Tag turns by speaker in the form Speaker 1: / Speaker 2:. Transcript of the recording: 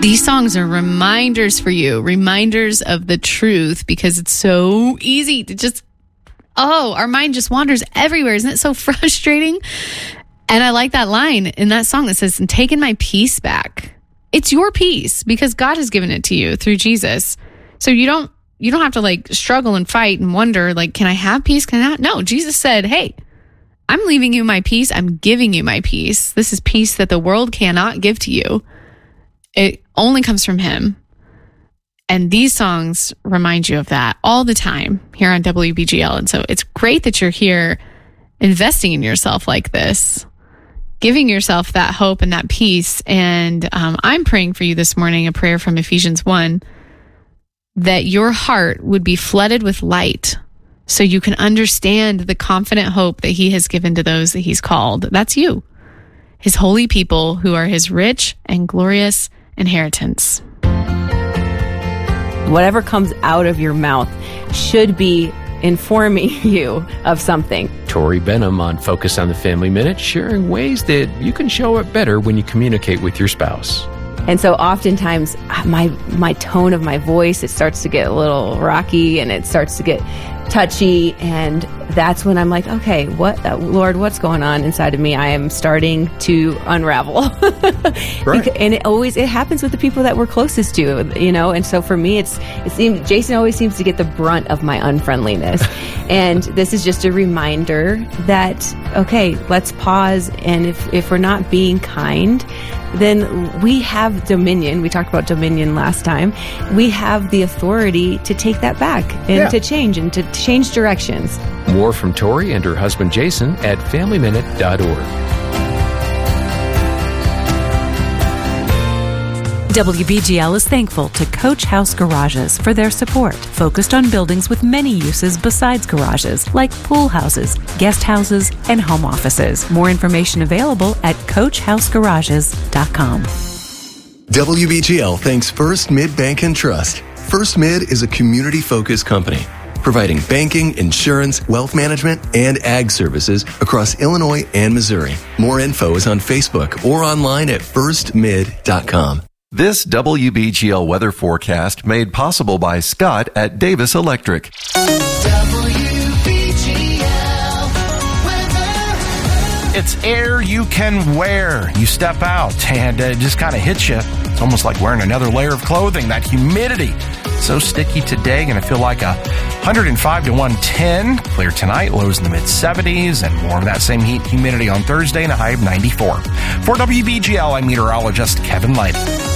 Speaker 1: These songs are reminders for you, reminders of the truth, because it's so easy to just, our mind just wanders everywhere. Isn't it so frustrating? And I like that line in that song that says, "I'm taking my peace back." It's your peace because God has given it to you through Jesus. So you don't have to like struggle and fight and wonder, like, can I have peace? Can I not? No, Jesus said, "Hey, I'm leaving you my peace. I'm giving you my peace. This is peace that the world cannot give to you. It only comes from him." And these songs remind you of that all the time here on WBGL. And so it's great that you're here investing in yourself like this, giving yourself that hope and that peace. And I'm praying for you this morning, a prayer from Ephesians 1, that your heart would be flooded with light so you can understand the confident hope that he has given to those that he's called. That's you, his holy people who are his rich and glorious inheritance.
Speaker 2: Whatever comes out of your mouth should be informing you of something.
Speaker 3: Tori Benham on Focus on the Family Minute, sharing ways that you can show up better when you communicate with your spouse.
Speaker 2: And so oftentimes my tone of my voice, it starts to get a little rocky and it starts to get touchy. And that's when I'm like, okay, Lord, what's going on inside of me? I am starting to unravel.
Speaker 3: Right.
Speaker 2: And it happens with the people that we're closest to, and so for me, it seems Jason always seems to get the brunt of my unfriendliness. And this is just a reminder that, okay, let's pause. And if we're not being kind, then we have dominion. We talked about dominion last time. We have the authority to take that back and to change and to change directions.
Speaker 3: More from Tori and her husband Jason at FamilyMinute.org.
Speaker 4: WBGL is thankful to Coach House Garages for their support, focused on buildings with many uses besides garages, like pool houses, guest houses, and home offices. More information available at CoachHouseGarages.com.
Speaker 5: WBGL thanks First Mid Bank and Trust. First Mid is a community-focused company providing banking, insurance, wealth management, and ag services across Illinois and Missouri. More info is on Facebook or online at firstmid.com.
Speaker 6: This WBGL weather forecast made possible by Scott at Davis Electric.
Speaker 7: It's air you can wear. You step out and it just kind of hits you. It's almost like wearing another layer of clothing. That humidity, so sticky today. Going to feel like 105 to 110. Clear tonight, lows in the mid-70s, and more of that same heat humidity on Thursday and a high of 94. For WBGL, I'm meteorologist Kevin Lighty.